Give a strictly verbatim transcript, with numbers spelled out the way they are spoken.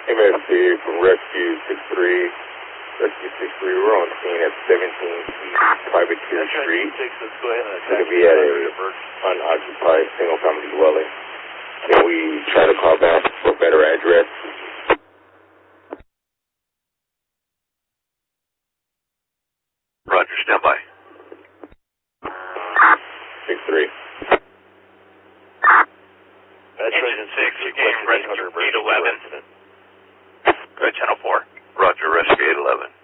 M S C from Rescue six three. Rescue six three, we're on scene at seventeen Privateer Street. We're going to be at a unoccupied single-family dwelling. Can we try to call back for a better address? Roger, stand by. six three. Engine six, you came Rescue eight eleven. Go ahead, channel four. Roger, Rescue eight eleven.